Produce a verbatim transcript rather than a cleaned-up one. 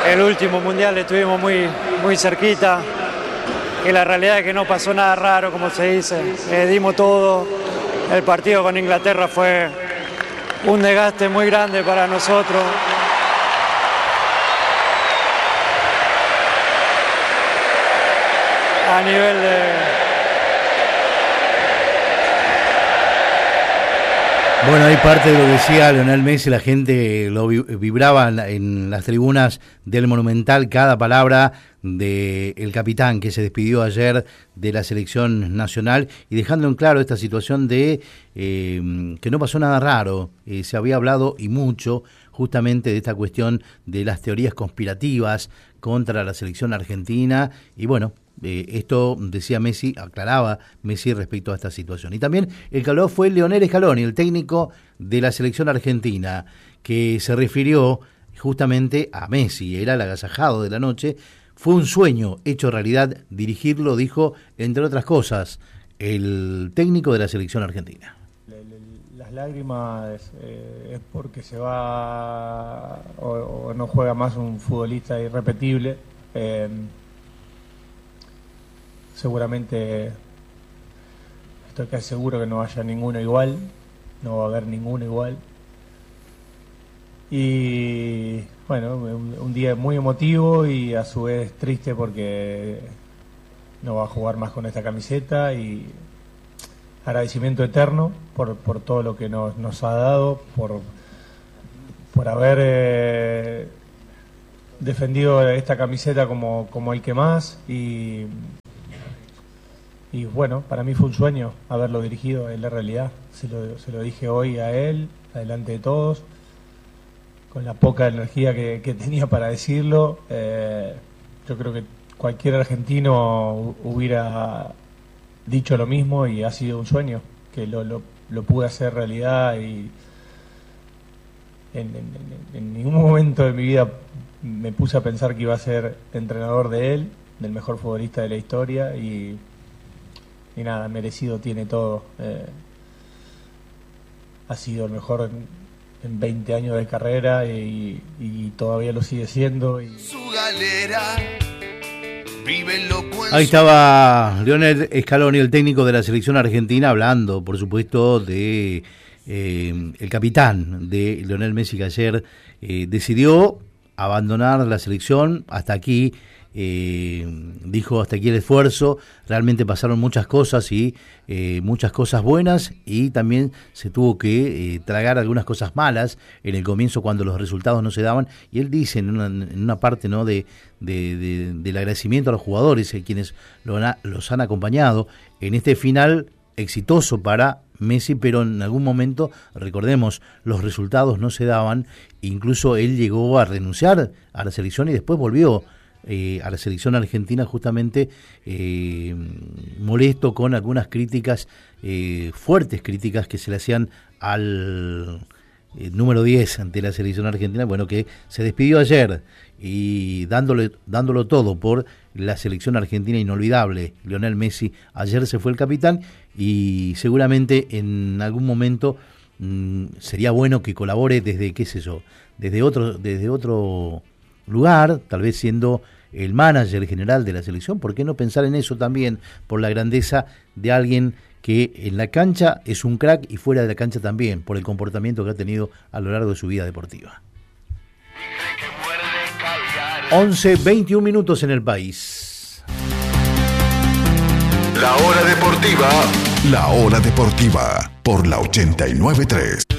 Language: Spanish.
el último mundial estuvimos muy, muy cerquita, que la realidad es que no pasó nada raro, como se dice, eh, dimos todo. El partido con Inglaterra fue un desgaste muy grande para nosotros. A nivel de... Bueno, hay parte de lo que decía Lionel Messi, la gente lo vibraba en las tribunas del Monumental, cada palabra del capitán que se despidió ayer de la selección nacional y dejando en claro esta situación de eh, que no pasó nada raro. Eh, se había hablado y mucho justamente de esta cuestión de las teorías conspirativas contra la selección argentina y bueno, Eh, esto decía Messi, aclaraba Messi respecto a esta situación. Y también el que habló fue Lionel Scaloni, el técnico de la selección argentina, que se refirió justamente a Messi, era el agasajado de la noche. Fue un sueño hecho realidad dirigirlo, dijo, entre otras cosas, el técnico de la selección argentina. Las lágrimas eh, es porque se va o, o no juega más un futbolista irrepetible. Eh, Seguramente estoy casi seguro que no haya ninguno igual, no va a haber ninguno igual. Y bueno, un, un día muy emotivo y a su vez triste porque no va a jugar más con esta camiseta y agradecimiento eterno por, por todo lo que nos, nos ha dado, por, por haber eh, defendido esta camiseta como, como el que más y... Y bueno, para mí fue un sueño haberlo dirigido en la realidad. Se lo, se lo dije hoy a él, adelante de todos, con la poca energía que, que tenía para decirlo. Eh, yo creo que cualquier argentino hubiera dicho lo mismo y ha sido un sueño, que lo, lo, lo pude hacer realidad y en, en, en ningún momento de mi vida me puse a pensar que iba a ser entrenador de él, del mejor futbolista de la historia y... Y nada, merecido tiene todo. Eh, ha sido el mejor en, en veinte años de carrera y, y todavía lo sigue siendo. Y... Su galera, vive loco en Ahí estaba Lionel Scaloni, el técnico de la selección argentina, hablando, por supuesto, de eh, el capitán de Lionel Messi, que ayer eh, decidió abandonar la selección. Hasta aquí. Eh, dijo hasta aquí el esfuerzo, realmente pasaron muchas cosas y eh, muchas cosas buenas y también se tuvo que eh, tragar algunas cosas malas en el comienzo cuando los resultados no se daban y él dice en una, en una parte no de, de, de del agradecimiento a los jugadores eh, quienes lo, los han acompañado en este final exitoso para Messi, pero en algún momento, recordemos, los resultados no se daban, incluso él llegó a renunciar a la selección y después volvió Eh, a la selección argentina justamente eh, molesto con algunas críticas, eh, fuertes críticas que se le hacían al eh, número diez ante la selección argentina, bueno, que se despidió ayer y dándole, dándolo todo por la selección argentina inolvidable. Lionel Messi ayer se fue el capitán y seguramente en algún momento mmm, sería bueno que colabore desde, qué sé yo, desde otro, desde otro lugar, tal vez siendo el manager general de la selección. ¿Por qué no pensar en eso también, por la grandeza de alguien que en la cancha es un crack y fuera de la cancha también, por el comportamiento que ha tenido a lo largo de su vida deportiva? once, veintiún minutos en el país. La hora deportiva, la hora deportiva por la ochenta y nueve punto tres.